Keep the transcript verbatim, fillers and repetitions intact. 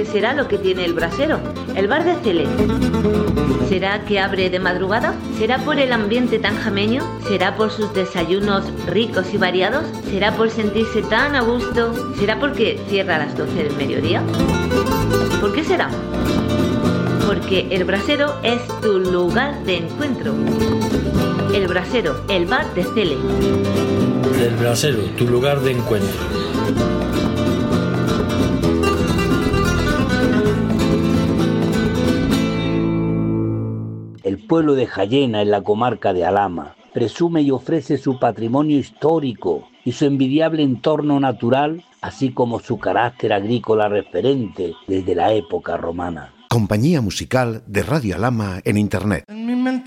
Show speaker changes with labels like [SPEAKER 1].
[SPEAKER 1] será lo que tiene el brasero, el bar de Cele. ¿Será que abre de madrugada? ¿Será por el ambiente tan jameño? ¿Será por sus desayunos ricos y variados? ¿Será por sentirse tan a gusto? ¿Será porque cierra a las doce del mediodía? ¿Por qué será? Porque el brasero es tu lugar de encuentro. El brasero, el bar de Cele.
[SPEAKER 2] El brasero, tu lugar de encuentro.
[SPEAKER 3] El pueblo de Jayena, en la comarca de Alhama, presume y ofrece su patrimonio histórico y su envidiable entorno natural, así como su carácter agrícola referente desde la época romana.
[SPEAKER 4] Compañía musical de Radio Alhama en Internet.
[SPEAKER 5] En mi mente